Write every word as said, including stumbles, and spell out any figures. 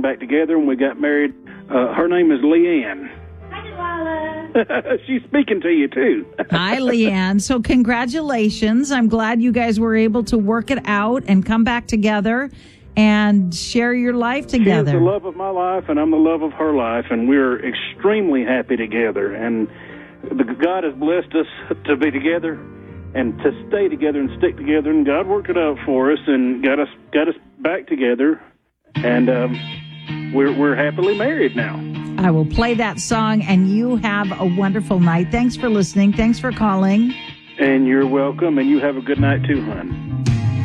getting back together, and we got married. Uh, her name is Leanne. She's speaking to you, too. Hi, Leanne. So congratulations. I'm glad you guys were able to work it out and come back together and share your life together. She's the love of my life, and I'm the love of her life, and we're extremely happy together. And the, God has blessed us to be together and to stay together and stick together, and God worked it out for us and got us got us back together, and um, we're we're happily married now. I will play that song, and you have a wonderful night. Thanks for listening. Thanks for calling. And you're welcome, and you have a good night too, hon.